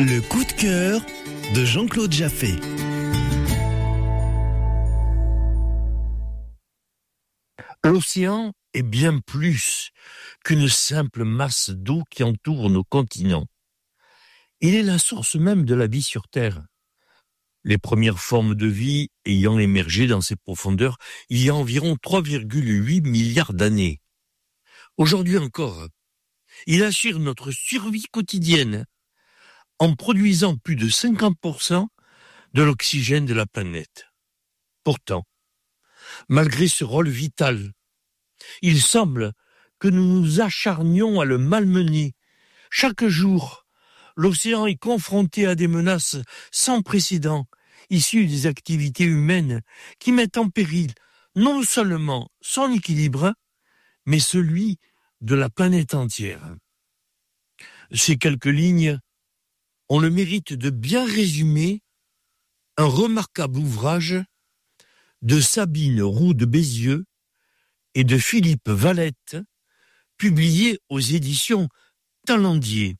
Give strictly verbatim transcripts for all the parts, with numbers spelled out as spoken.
Le coup de cœur de Jean-Claude Jaffé. L'océan est bien plus qu'une simple masse d'eau qui entoure nos continents. Il est la source même de la vie sur Terre. Les premières formes de vie ayant émergé dans ces profondeurs il y a environ trois virgule huit milliards d'années. Aujourd'hui encore, il assure notre survie quotidienne en produisant plus de cinquante pour cent de l'oxygène de la planète. Pourtant, malgré ce rôle vital, il semble que nous nous acharnions à le malmener. Chaque jour, l'océan est confronté à des menaces sans précédent, issues des activités humaines qui mettent en péril non seulement son équilibre, mais celui de la planète entière. Ces quelques lignes ont le mérite de bien résumer un remarquable ouvrage de Sabine Roux de Bézieux et de Philippe Valette, publié aux éditions Talendier.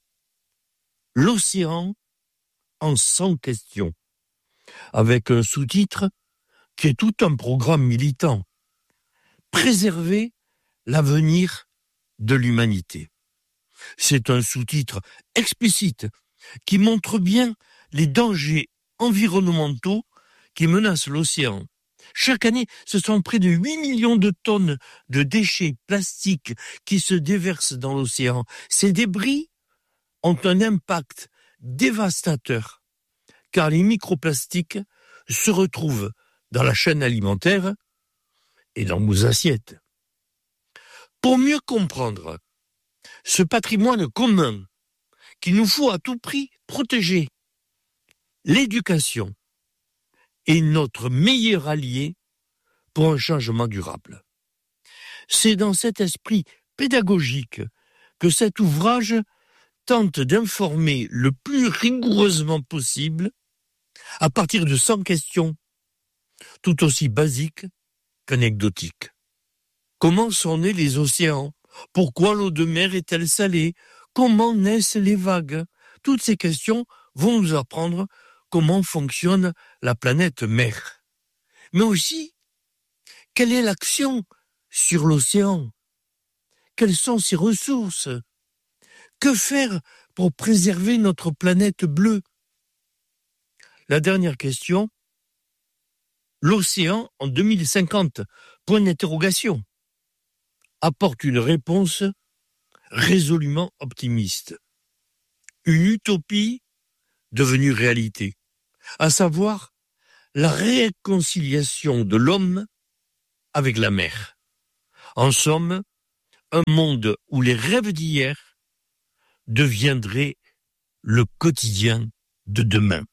L'océan en cent questions, avec un sous-titre qui est tout un programme militant. Préserver l'avenir de l'humanité. C'est un sous-titre explicite qui montre bien les dangers environnementaux qui menacent l'océan. Chaque année, ce sont près de huit millions de tonnes de déchets plastiques qui se déversent dans l'océan. Ces débris ont un impact dévastateur, car les microplastiques se retrouvent dans la chaîne alimentaire et dans nos assiettes. Pour mieux comprendre ce patrimoine commun qu'il nous faut à tout prix protéger, l'éducation est notre meilleur allié pour un changement durable. C'est dans cet esprit pédagogique que cet ouvrage tente d'informer le plus rigoureusement possible à partir de cent questions, tout aussi basiques qu'anecdotiques. Comment sont nés les océans? Pourquoi l'eau de mer est-elle salée? Comment naissent les vagues? Toutes ces questions vont nous apprendre comment fonctionne la planète mer. Mais aussi, quelle est l'action sur l'océan? Quelles sont ses ressources? Que faire pour préserver notre planète bleue? La dernière question, l'océan en deux mille cinquante, point d'interrogation, apporte une réponse résolument optimiste. Une utopie devenue réalité, à savoir la réconciliation de l'homme avec la mer. En somme, un monde où les rêves d'hier deviendraient le quotidien de demain.